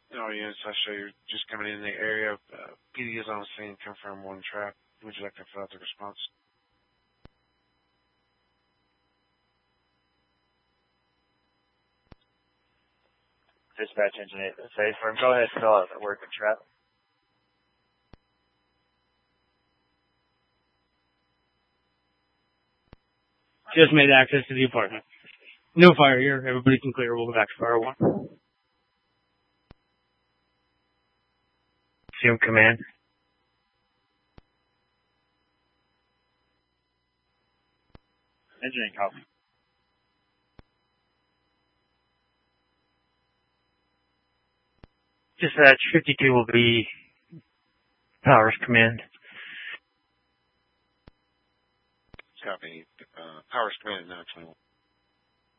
Oh, yes, I show you're just coming in the area. PD is on the scene, confirm one trap. Would you like to fill out the response? Dispatch engine 8, safe firm. Go ahead, fill out the working trap. Just made access to the apartment. No fire here. Everybody can clear. We'll go back to fire 1. Assume command. Engine copy. Dispatch 52 will be Powers command. Copy. Powers command 921.